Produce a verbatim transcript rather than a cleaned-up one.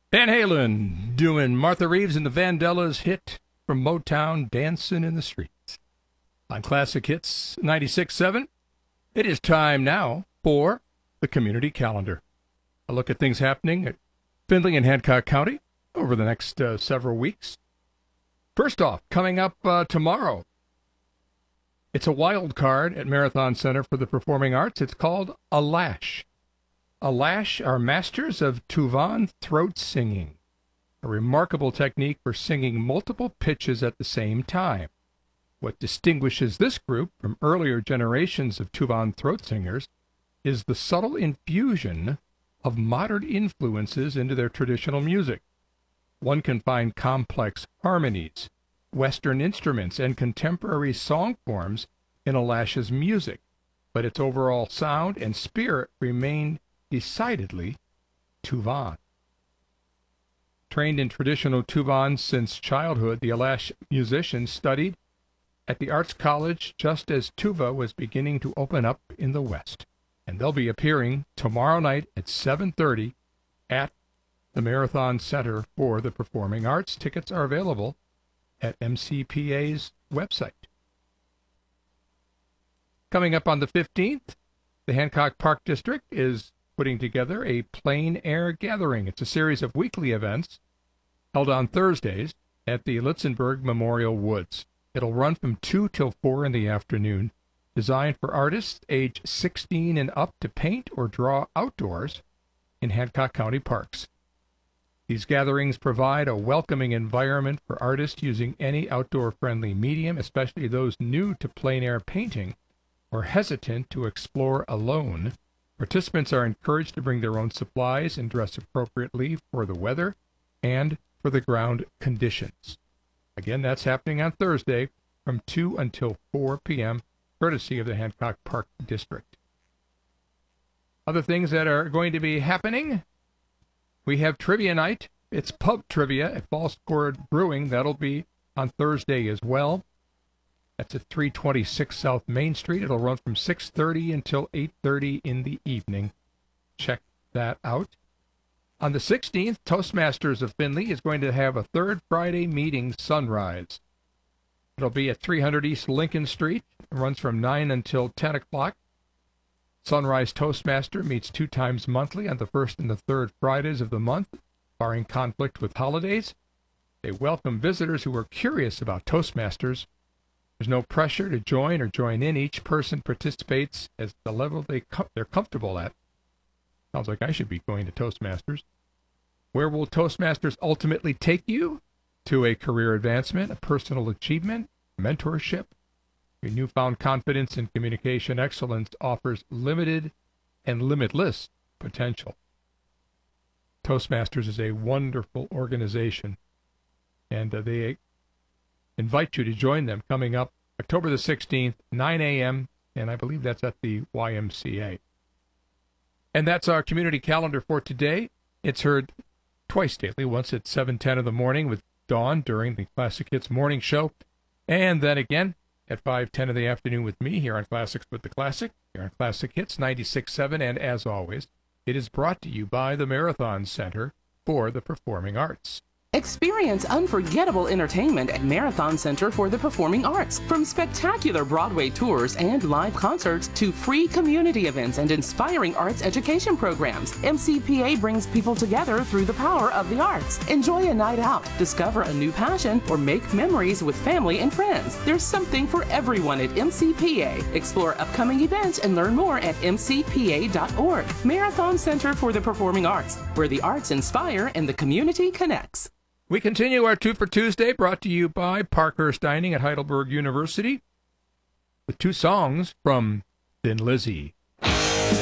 Van Halen doing Martha Reeves and the Vandellas hit from Motown, Dancing in the Streets. On Classic Hits ninety-six point seven, it is time now for the Community Calendar. A look at things happening at Findlay and Hancock County over the next uh, several weeks. First off, coming up uh, tomorrow, it's a wild card at Marathon Center for the Performing Arts. It's called Alash. Alash are masters of Tuvan throat singing, a remarkable technique for singing multiple pitches at the same time. What distinguishes this group from earlier generations of Tuvan throat singers is the subtle infusion of modern influences into their traditional music. One can find complex harmonies, Western instruments, and contemporary song forms in Alash's music, but its overall sound and spirit remain decidedly Tuvan. Trained in traditional Tuvan since childhood, the Alash musicians studied at the Arts College just as Tuva was beginning to open up in the West. And they'll be appearing tomorrow night at seven thirty at the Marathon Center for the Performing Arts. Tickets are available at M C P A's website. Coming up on the fifteenth, the Hancock Park District is putting together a plein air gathering. It's a series of weekly events held on Thursdays at the Litzenberg Memorial Woods. It'll run from two till four in the afternoon, designed for artists age sixteen and up to paint or draw outdoors in Hancock County parks. These gatherings provide a welcoming environment for artists using any outdoor-friendly medium, especially those new to plein air painting or hesitant to explore alone. Participants are encouraged to bring their own supplies and dress appropriately for the weather and for the ground conditions. Again, that's happening on Thursday from two until four p.m., courtesy of the Hancock Park District. Other things that are going to be happening, we have trivia night. It's pub trivia at False Gourd Brewing. That'll be on Thursday as well. That's at three twenty-six South Main Street. It'll run from six thirty until eight thirty in the evening. Check that out. On the sixteenth, Toastmasters of Findlay is going to have a third Friday meeting sunrise. It'll be at three hundred East Lincoln Street. It runs from nine until ten o'clock. Sunrise Toastmaster meets two times monthly on the first and the third Fridays of the month, barring conflict with holidays. They welcome visitors who are curious about Toastmasters. There's no pressure to join or join in. Each person participates at the level they com- they're comfortable at. Sounds like I should be going to Toastmasters. Where will Toastmasters ultimately take you? To a career advancement, a personal achievement, mentorship. Your newfound confidence in communication excellence offers limited and limitless potential. Toastmasters is a wonderful organization, and uh, they invite you to join them coming up October the sixteenth, nine a.m., and I believe that's at the Y M C A. And that's our community calendar for today. It's heard twice daily, once at seven ten in the morning with Dawn during the Classic Hits morning show, and then again at five ten in the afternoon with me here on Classics with the Classic, here on Classic Hits ninety-six point seven, and as always, it is brought to you by the Marathon Center for the Performing Arts. Experience unforgettable entertainment at Marathon Center for the Performing Arts. From spectacular Broadway tours and live concerts to free community events and inspiring arts education programs, M C P A brings people together through the power of the arts. Enjoy a night out, discover a new passion, or make memories with family and friends. There's something for everyone at M C P A. Explore upcoming events and learn more at m c p a dot org. Marathon Center for the Performing Arts, where the arts inspire and the community connects. We continue our Two for Tuesday, brought to you by Parkhurst Dining at Heidelberg University, with two songs from Thin Lizzy.